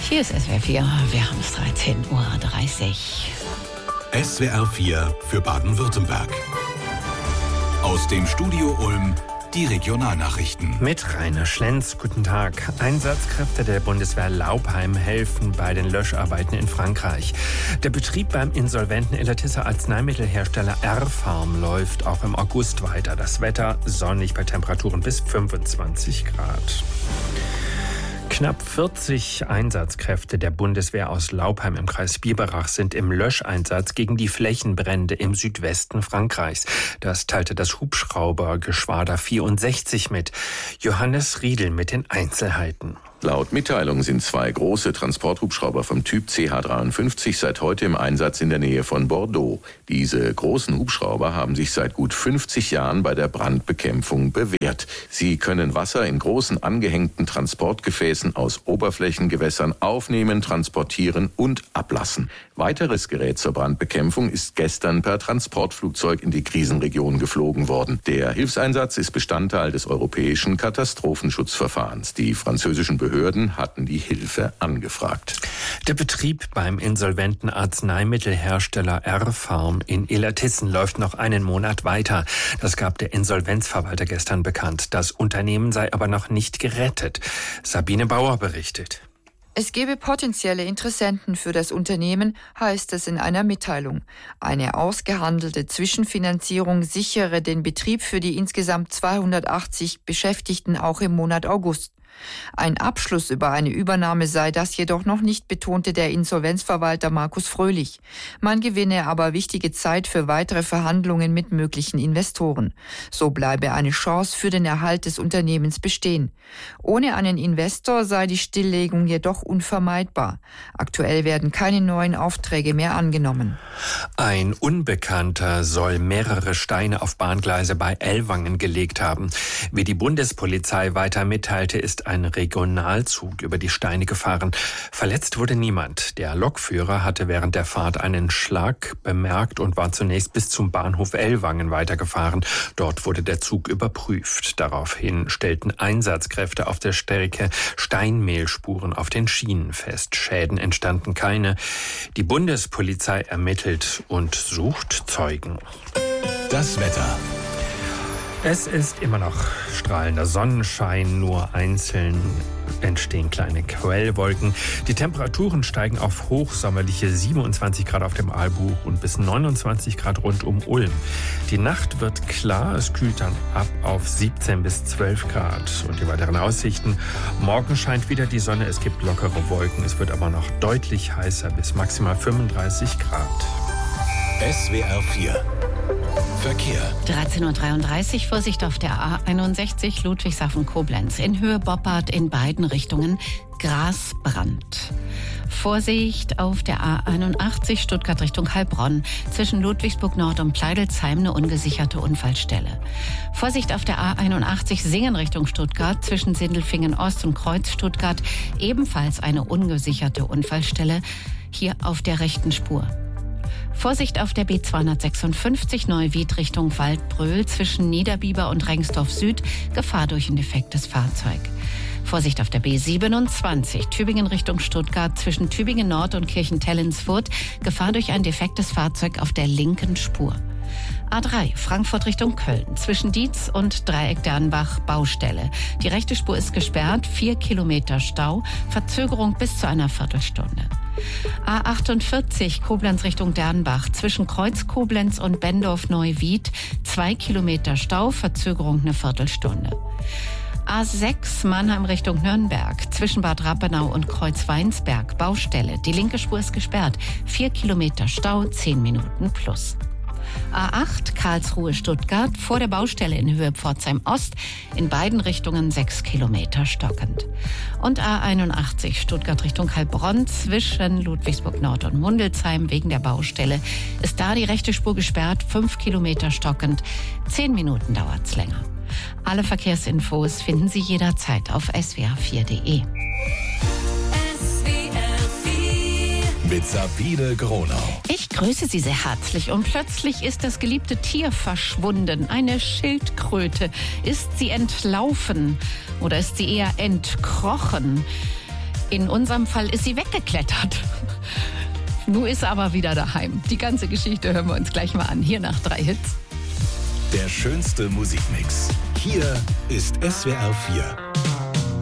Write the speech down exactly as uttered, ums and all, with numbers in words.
Hier ist S W R vier, wir haben es dreizehn Uhr dreißig. S W R vier für Baden-Württemberg. Aus dem Studio Ulm die Regionalnachrichten. Mit Rainer Schlenz, guten Tag. Einsatzkräfte der Bundeswehr Laupheim helfen bei den Löscharbeiten in Frankreich. Der Betrieb beim insolventen Illertisser Arzneimittelhersteller R-Pharm läuft auch im August weiter. Das Wetter sonnig bei Temperaturen bis fünfundzwanzig Grad. Knapp vierzig Einsatzkräfte der Bundeswehr aus Laupheim im Kreis Biberach sind im Löscheinsatz gegen die Flächenbrände im Südwesten Frankreichs. Das teilte das Hubschraubergeschwader vierundsechzig mit. Johannes Riedel mit den Einzelheiten. Laut Mitteilung sind zwei große Transporthubschrauber vom Typ C H dreiundfünfzig seit heute im Einsatz in der Nähe von Bordeaux. Diese großen Hubschrauber haben sich seit gut fünfzig Jahren bei der Brandbekämpfung bewährt. Sie können Wasser in großen angehängten Transportgefäßen aus Oberflächengewässern aufnehmen, transportieren und ablassen. Weiteres Gerät zur Brandbekämpfung ist gestern per Transportflugzeug in die Krisenregion geflogen worden. Der Hilfseinsatz ist Bestandteil des europäischen Katastrophenschutzverfahrens. Die französischen Behörden hatten die Hilfe angefragt. Der Betrieb beim insolventen Arzneimittelhersteller R-Pharm in Illertissen läuft noch einen Monat weiter. Das gab der Insolvenzverwalter gestern bekannt. Das Unternehmen sei aber noch nicht gerettet. Sabine Bauer berichtet. Es gebe potenzielle Interessenten für das Unternehmen, heißt es in einer Mitteilung. Eine ausgehandelte Zwischenfinanzierung sichere den Betrieb für die insgesamt zweihundertachtzig Beschäftigten auch im Monat August. Ein Abschluss über eine Übernahme sei das jedoch noch nicht, betonte der Insolvenzverwalter Markus Fröhlich. Man gewinne aber wichtige Zeit für weitere Verhandlungen mit möglichen Investoren. So bleibe eine Chance für den Erhalt des Unternehmens bestehen. Ohne einen Investor sei die Stilllegung jedoch unvermeidbar. Aktuell werden keine neuen Aufträge mehr angenommen. Ein Unbekannter soll mehrere Steine auf Bahngleise bei Ellwangen gelegt haben. Wie die Bundespolizei weiter mitteilte, ist ein Regionalzug über die Steine gefahren. Verletzt wurde niemand. Der Lokführer hatte während der Fahrt einen Schlag bemerkt und war zunächst bis zum Bahnhof Ellwangen weitergefahren. Dort wurde der Zug überprüft. Daraufhin stellten Einsatzkräfte auf der Strecke Steinmehlspuren auf den Schienen fest. Schäden entstanden keine. Die Bundespolizei ermittelt und sucht Zeugen. Das Wetter. Es ist immer noch strahlender Sonnenschein, nur einzeln entstehen kleine Quellwolken. Die Temperaturen steigen auf hochsommerliche siebenundzwanzig Grad auf dem Aalbuch und bis neunundzwanzig Grad rund um Ulm. Die Nacht wird klar, es kühlt dann ab auf siebzehn bis zwölf Grad. Und die weiteren Aussichten: Morgen scheint wieder die Sonne, es gibt lockere Wolken, es wird aber noch deutlich heißer bis maximal fünfunddreißig Grad. S W R vier Verkehr. dreizehn Uhr dreiunddreißig, Vorsicht auf der A einundsechzig Ludwigshafen-Koblenz. In Höhe Boppard in beiden Richtungen Grasbrand. Vorsicht auf der A einundachtzig Stuttgart Richtung Heilbronn. Zwischen Ludwigsburg Nord und Pleidelsheim eine ungesicherte Unfallstelle. Vorsicht auf der A einundachtzig Singen Richtung Stuttgart. Zwischen Sindelfingen Ost und Kreuz Stuttgart ebenfalls eine ungesicherte Unfallstelle. Hier auf der rechten Spur. Vorsicht auf der B zweihundertsechsundfünfzig Neuwied Richtung Waldbröl zwischen Niederbiber und Rengsdorf Süd, Gefahr durch ein defektes Fahrzeug. Vorsicht auf der B siebenundzwanzig Tübingen Richtung Stuttgart zwischen Tübingen Nord und Kirchentellensfurt, Gefahr durch ein defektes Fahrzeug auf der linken Spur. A drei Frankfurt Richtung Köln zwischen Dietz und Dreieck Dernbach Baustelle. Die rechte Spur ist gesperrt, vier Kilometer Stau, Verzögerung bis zu einer Viertelstunde. A achtundvierzig Koblenz Richtung Dernbach zwischen Kreuz Koblenz und Bendorf Neuwied, zwei Kilometer Stau, Verzögerung eine Viertelstunde. A sechs Mannheim Richtung Nürnberg zwischen Bad Rappenau und Kreuz Weinsberg Baustelle. Die linke Spur ist gesperrt, vier Kilometer Stau, zehn Minuten plus. A acht Karlsruhe Stuttgart vor der Baustelle in Höhe Pforzheim Ost, in beiden Richtungen sechs Kilometer stockend. Und A einundachtzig Stuttgart Richtung Heilbronn zwischen Ludwigsburg Nord und Mundelsheim wegen der Baustelle ist da die rechte Spur gesperrt, fünf Kilometer stockend, zehn Minuten dauert's länger. Alle Verkehrsinfos finden Sie jederzeit auf s w r vier punkt d e. Mit Sabine Gronau. Ich grüße Sie sehr herzlich und plötzlich ist das geliebte Tier verschwunden. Eine Schildkröte. Ist sie entlaufen oder ist sie eher entkrochen? In unserem Fall ist sie weggeklettert. Nun ist sie aber wieder daheim. Die ganze Geschichte hören wir uns gleich mal an. Hier nach drei Hits. Der schönste Musikmix. Hier ist S W R vier.